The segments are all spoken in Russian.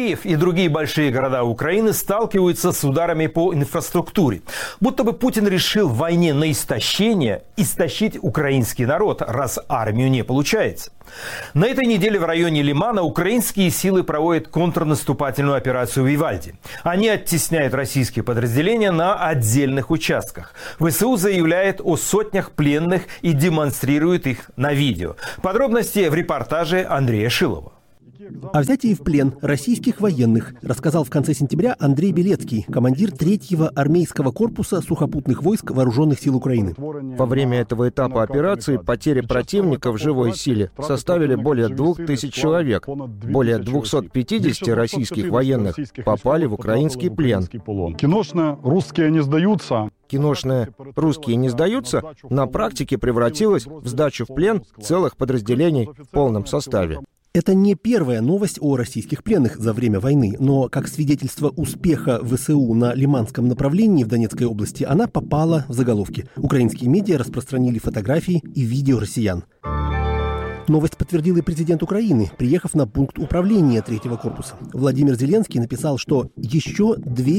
Киев и другие большие города Украины сталкиваются с ударами по инфраструктуре. Будто бы Путин решил в войне на истощение истощить украинский народ, раз армию не получается. На этой неделе в районе Лимана украинские силы проводят контрнаступательную операцию «Вивальди». Они оттесняют российские подразделения на отдельных участках. ВСУ заявляет о сотнях пленных и демонстрирует их на видео. Подробности в репортаже Андрея Шилова. О взятии в плен российских военных рассказал в конце сентября Андрей Белецкий, командир 3-го армейского корпуса сухопутных войск Вооруженных сил Украины. Во время этого этапа операции потери противника в живой силе составили более 2000 человек. Более 250 российских военных попали в украинский плен. Киношно русские не сдаются. Киношное «русские не сдаются» на практике превратилось в сдачу в плен целых подразделений в полном составе. Это не первая новость о российских пленных за время войны, но как свидетельство успеха ВСУ на Лиманском направлении в Донецкой области она попала в заголовки. Украинские медиа распространили фотографии и видео россиян. Новость подтвердил и президент Украины, приехав на пункт управления 3-го корпуса. Владимир Зеленский написал, что еще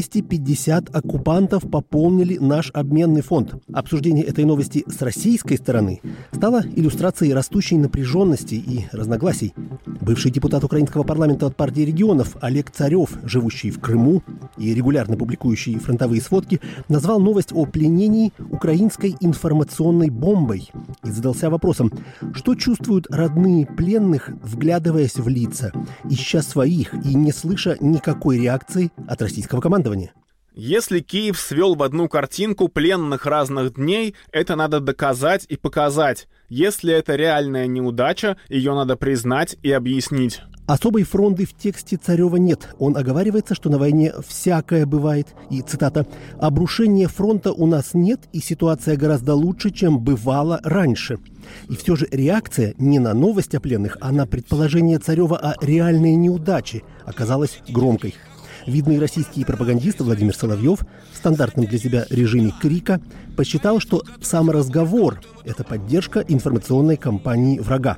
250 оккупантов пополнили наш обменный фонд. Обсуждение этой новости с российской стороны стало иллюстрацией растущей напряженности и разногласий. Бывший депутат украинского парламента от партии регионов Олег Царев, живущий в Крыму и регулярно публикующий фронтовые сводки, назвал новость о пленении украинской информационной бомбой и задался вопросом, что чувствуют родные пленных, вглядываясь в лица, ища своих и не слыша никакой реакции от российского командования. Если Киев свел в одну картинку пленных разных дней, это надо доказать и показать. Если это реальная неудача, ее надо признать и объяснить. Особой фронты в тексте Царева нет. Он оговаривается, что на войне всякое бывает. И, цитата, «обрушения фронта у нас нет, и ситуация гораздо лучше, чем бывало раньше». И все же реакция не на новость о пленных, а на предположение Царева о реальной неудаче оказалась громкой. Видный российский пропагандист Владимир Соловьев в стандартном для себя режиме крика посчитал, что сам разговор – это поддержка информационной кампании врага.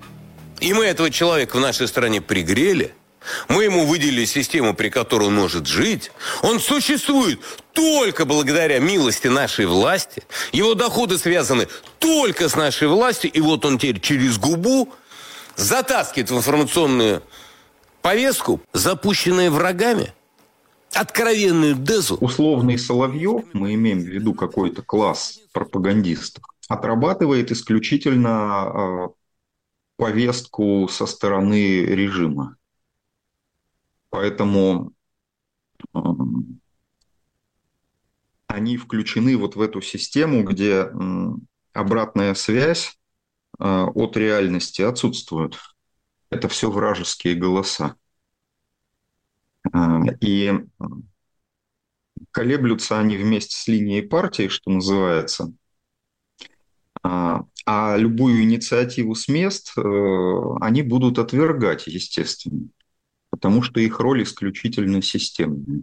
И мы этого человека в нашей стране пригрели, мы ему выделили систему, при которой он может жить. Он существует только благодаря милости нашей власти. Его доходы связаны только с нашей властью. И вот он теперь через губу затаскивает в информационную повестку, запущенную врагами, откровенную дезу. Условный Соловьев, мы имеем в виду какой-то класс пропагандистов, отрабатывает исключительно повестку со стороны режима. Поэтому они включены вот в эту систему, где обратная связь от реальности отсутствует. Это все вражеские голоса. И колеблются они вместе с линией партии, что называется. А любую инициативу с мест они будут отвергать, естественно, потому что их роль исключительно системная.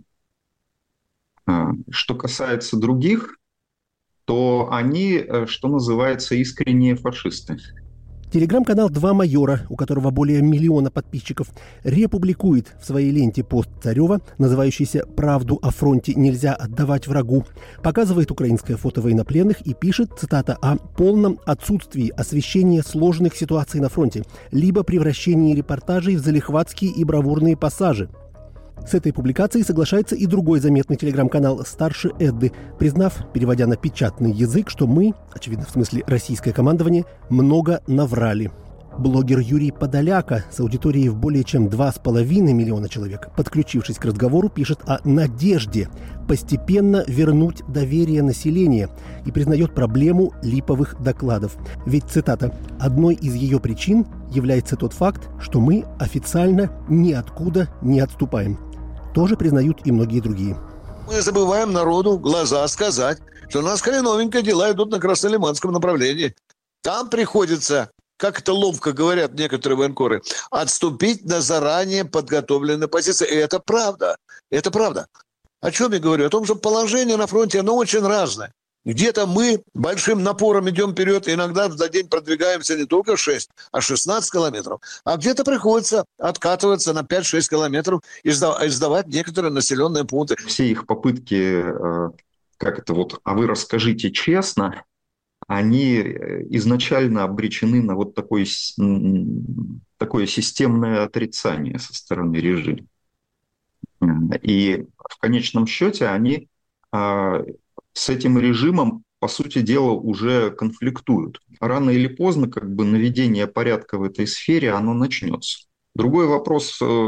Что касается других, то они, что называется, искренние фашисты. Телеграм-канал «Два майора», у которого более 1 миллиона подписчиков, републикует в своей ленте пост Царева, называющийся «Правду о фронте нельзя отдавать врагу», показывает украинское фото военнопленных и пишет, цитата, «о полном отсутствии освещения сложных ситуаций на фронте, либо превращении репортажей в залихватские и бравурные пассажи». С этой публикацией соглашается и другой заметный телеграм-канал «Старше Эдды», признав, переводя на печатный язык, что мы, очевидно, в смысле российское командование, много наврали. Блогер Юрий Подоляка с аудиторией в более чем 2,5 миллиона человек, подключившись к разговору, пишет о надежде постепенно вернуть доверие населения и признает проблему липовых докладов. Ведь, цитата, «одной из ее причин является тот факт, что мы официально ниоткуда не отступаем». Тоже признают и многие другие. Мы забываем народу в глаза сказать, что у нас хреновенько дела идут на Краснолиманском направлении. Там приходится, как это ловко говорят некоторые военкоры, отступить на заранее подготовленные позиции. И это правда. Это правда. О чем я говорю? О том, что положение на фронте, оно очень разное. Где-то мы большим напором идем вперед, и иногда за день продвигаемся не только 6, а 16 километров. А где-то приходится откатываться на 5-6 километров и сдавать некоторые населенные пункты. Все их попытки, а вы расскажите честно, они изначально обречены на вот такое системное отрицание со стороны режима. И в конечном счете они с этим режимом, по сути дела, уже конфликтуют. Рано или поздно наведение порядка в этой сфере, оно начнется. Другой вопрос,